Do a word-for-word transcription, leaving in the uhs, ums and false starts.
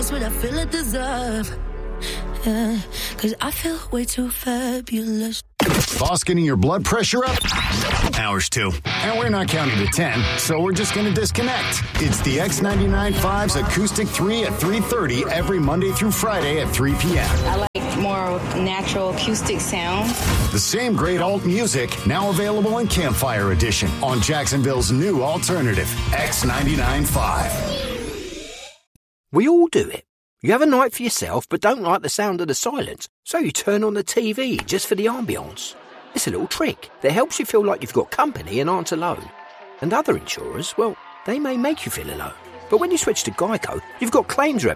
just what I feel I deserve. Yeah, cause I feel way too fabulous. Boss getting your blood pressure up? Ours too. And we're not counting to ten, so we're just going to disconnect. It's the X ninety-nine point five's Acoustic three at three thirty every Monday through Friday at three p.m. I like more natural acoustic sound. The same great alt music, now available in Campfire Edition on Jacksonville's new alternative, X ninety-nine point five. We all do it. You have a night for yourself but don't like the sound of the silence, so you turn on the T V just for the ambience. It's a little trick that helps you feel like you've got company and aren't alone. And other insurers, well, they may make you feel alone. But when you switch to Geico, you've got claims rep